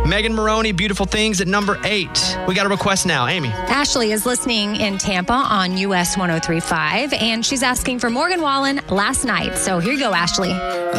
Megan Maroney, Beautiful Things at number 8. We got a request now. Amy. Ashley is listening in Tampa on US 103.5, and she's asking for Morgan Wallen, Last Night. So here you go, Ashley.